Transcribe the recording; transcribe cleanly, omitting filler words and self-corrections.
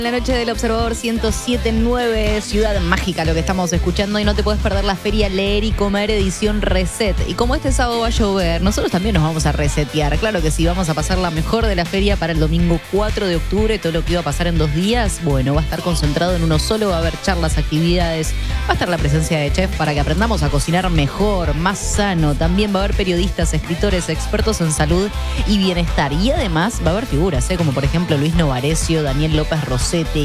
La noche del Observador 107.9, Ciudad Mágica, lo que estamos escuchando, y no te puedes perder la feria Leer y Comer edición Reset. Y como este sábado va a llover, nosotros también nos vamos a resetear. Claro que sí, vamos a pasar la mejor de la feria para el domingo 4 de octubre. Todo lo que iba a pasar en 2 días, bueno, va a estar concentrado en uno solo. Va a haber charlas, actividades, va a estar la presencia de chef para que aprendamos a cocinar mejor, más sano. También va a haber periodistas, escritores, expertos en salud y bienestar. Y además va a haber figuras, como por ejemplo Luis Novarecio, Daniel López Rossetti,